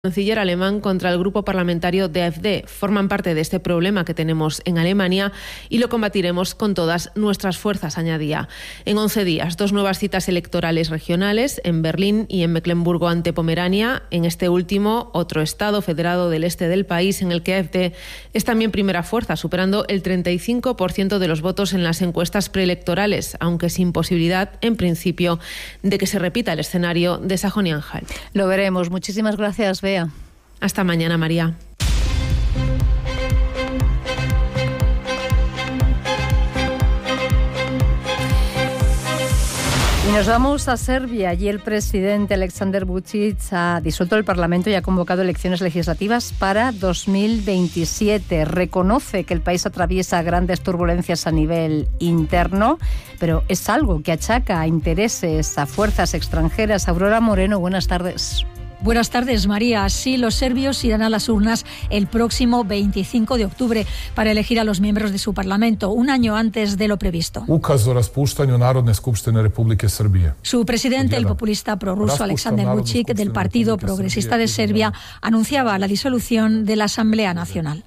canciller alemán contra el grupo parlamentario de AfD. Forman parte de este problema que tenemos en Alemania y lo combatiremos con todas nuestras fuerzas, añadía. En 11 días, 2 nuevas citas electorales regionales en Berlín y en Mecklemburgo ante Pomerania. En este último, otro estado federado del este del país en el que AfD es también primera fuerza, superando el 35% de los votos en las encuestas preelectorales, aunque sin posibilidad, en principio, de que se repita el escenario de Sajonia-Anhalt. Lo veremos. Muchísimas gracias, Bea. Hasta mañana, María. Y nos vamos a Serbia. Allí el presidente Aleksandar Vučić ha disuelto el Parlamento y ha convocado elecciones legislativas para 2027. Reconoce que el país atraviesa grandes turbulencias a nivel interno, pero es algo que achaca a intereses, a fuerzas extranjeras. Aurora Moreno, buenas tardes. Buenas tardes, María. Sí, los serbios irán a las urnas el próximo 25 de octubre para elegir a los miembros de su parlamento, un año antes de lo previsto. Su presidente, el populista prorruso Aleksandar Vučić, del Partido Progresista de Serbia, anunciaba la disolución de la Asamblea Nacional.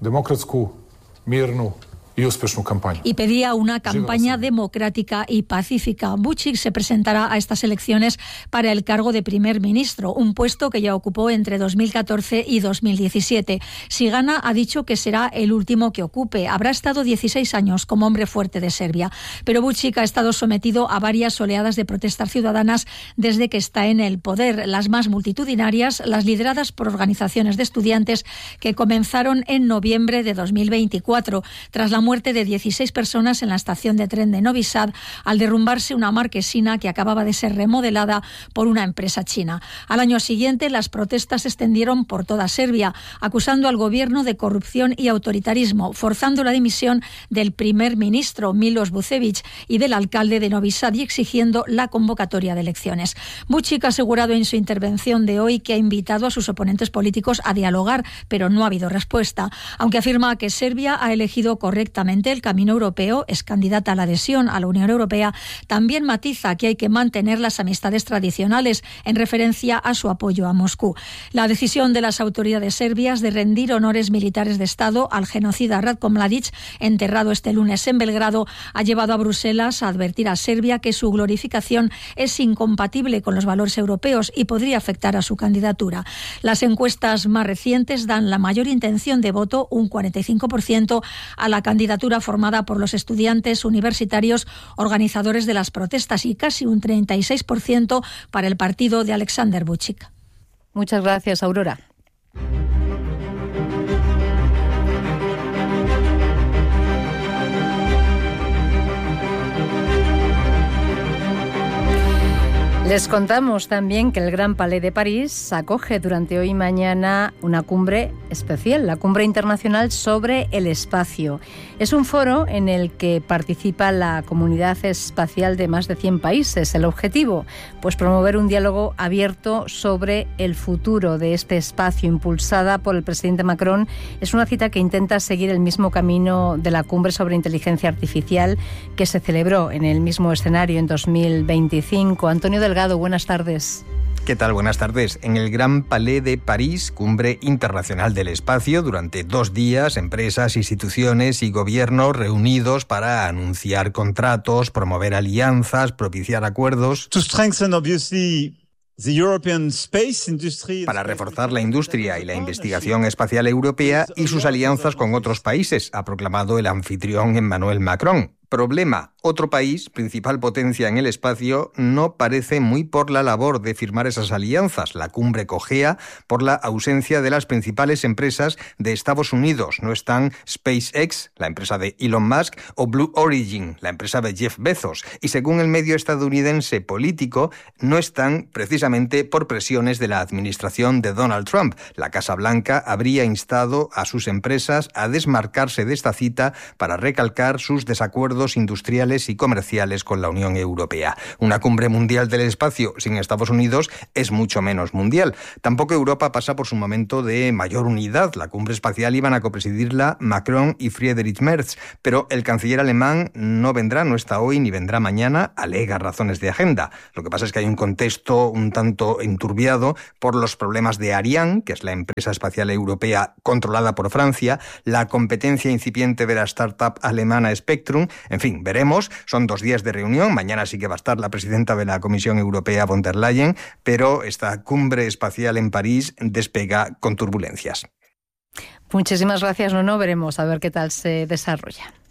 Y pedía una campaña democrática y pacífica. Vučić se presentará a estas elecciones para el cargo de primer ministro, un puesto que ya ocupó entre 2014 y 2017. Si gana, ha dicho que será el último que ocupe. Habrá estado 16 años como hombre fuerte de Serbia. Pero Vučić ha estado sometido a varias oleadas de protestas ciudadanas desde que está en el poder. Las más multitudinarias, las lideradas por organizaciones de estudiantes, que comenzaron en noviembre de 2024, tras la muerte de 16 personas en la estación de tren de Novi Sad al derrumbarse una marquesina que acababa de ser remodelada por una empresa china. Al año siguiente, las protestas se extendieron por toda Serbia, acusando al gobierno de corrupción y autoritarismo, forzando la dimisión del primer ministro Miloš Vučević y del alcalde de Novi Sad y exigiendo la convocatoria de elecciones. Vučić ha asegurado en su intervención de hoy que ha invitado a sus oponentes políticos a dialogar, pero no ha habido respuesta, aunque afirma que Serbia ha elegido correctamente el camino europeo, es candidata a la adhesión a la Unión Europea. También matiza que hay que mantener las amistades tradicionales en referencia a su apoyo a Moscú. La decisión de las autoridades serbias de rendir honores militares de Estado al genocida Ratko Mladić, enterrado este lunes en Belgrado, ha llevado a Bruselas a advertir a Serbia que su glorificación es incompatible con los valores europeos y podría afectar a su candidatura. Las encuestas más recientes dan la mayor intención de voto, un 45%, a la candidatura formada por los estudiantes universitarios organizadores de las protestas y casi un 36% para el partido de Aleksandar Vučić. Muchas gracias, Aurora. Les contamos también que el Gran Palais de París acoge durante hoy y mañana una cumbre especial, la Cumbre Internacional sobre el Espacio. Es un foro en el que participa la comunidad espacial de más de 100 países. El objetivo, pues promover un diálogo abierto sobre el futuro de este espacio, impulsada por el presidente Macron. Es una cita que intenta seguir el mismo camino de la Cumbre sobre Inteligencia Artificial que se celebró en el mismo escenario en 2025. Antonio Delgado, buenas tardes. ¿Qué tal? Buenas tardes. En el Gran Palais de París, Cumbre Internacional del Espacio, durante 2 días, empresas, instituciones y gobiernos reunidos para anunciar contratos, promover alianzas, propiciar acuerdos. Para reforzar la industria y la investigación espacial europea y sus alianzas con otros países, ha proclamado el anfitrión Emmanuel Macron. Problema: otro país, principal potencia en el espacio, no parece muy por la labor de firmar esas alianzas. La cumbre cojea por la ausencia de las principales empresas de Estados Unidos. No están SpaceX, la empresa de Elon Musk, o Blue Origin, la empresa de Jeff Bezos. Y según el medio estadounidense Político, no están precisamente por presiones de la administración de Donald Trump. La Casa Blanca habría instado a sus empresas a desmarcarse de esta cita para recalcar sus desacuerdos tratados industriales y comerciales con la Unión Europea. Una cumbre mundial del espacio sin Estados Unidos es mucho menos mundial. Tampoco Europa pasa por su momento de mayor unidad. La cumbre espacial iban a copresidirla Macron y Friedrich Merz, pero el canciller alemán no vendrá, no está hoy ni vendrá mañana, alega razones de agenda. Lo que pasa es que hay un contexto un tanto enturbiado por los problemas de Ariane, que es la empresa espacial europea controlada por Francia, la competencia incipiente de la startup alemana Spectrum. En fin, veremos. Son 2 días de reunión. Mañana sí que va a estar la presidenta de la Comisión Europea, von der Leyen, pero esta cumbre espacial en París despega con turbulencias. Muchísimas gracias, Nuno. Veremos a ver qué tal se desarrolla.